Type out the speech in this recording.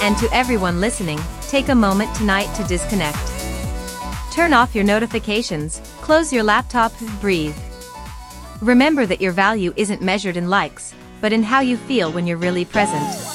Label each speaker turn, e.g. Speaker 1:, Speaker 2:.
Speaker 1: And to everyone listening, take a moment tonight to disconnect. Turn off your notifications, close your laptop, breathe. Remember that your value isn't measured in likes, but in how you feel when you're really present.